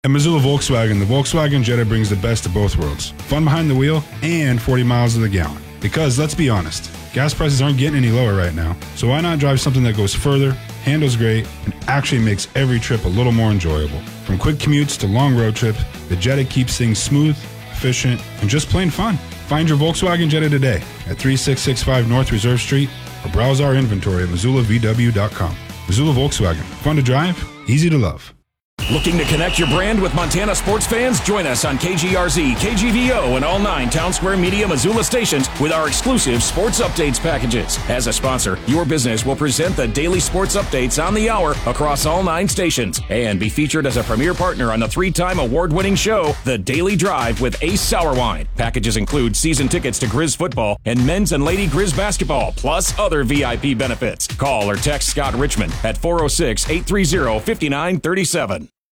At Missoula Volkswagen, the Volkswagen Jetta brings the best of both worlds. Fun behind the wheel and 40 miles to the gallon. Because, let's be honest, gas prices aren't getting any lower right now. So why not drive something that goes further, handles great, and actually makes every trip a little more enjoyable? From quick commutes to long road trips, the Jetta keeps things smooth, efficient, and just plain fun. Find your Volkswagen Jetta today at 3665 North Reserve Street or browse our inventory at MissoulaVW.com. Missoula Volkswagen. Fun to drive, easy to love. Looking to connect your brand with Montana sports fans? Join us on KGRZ, KGVO, and all 9 Town Square Media Missoula stations with our exclusive sports updates packages. As a sponsor, your business will present the daily sports updates on the hour across all 9 stations and be featured as a premier partner on the 3-time award-winning show, The Daily Drive with Ace Sour Wine. Packages include season tickets to Grizz football and men's and lady Grizz basketball, plus other VIP benefits. Call or text Scott Richmond at 406-830-5937.